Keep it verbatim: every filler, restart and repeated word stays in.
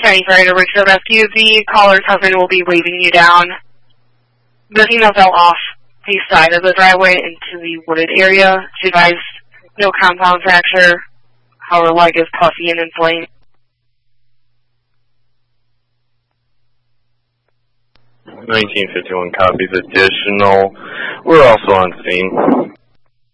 County Fire to Richfield Rescue. The caller's husband will be waving you down. The female fell off the side of the driveway into the wooded area. She advised no compound fracture. Her leg is puffy and inflamed. nineteen fifty-one copies additional. We're also on scene.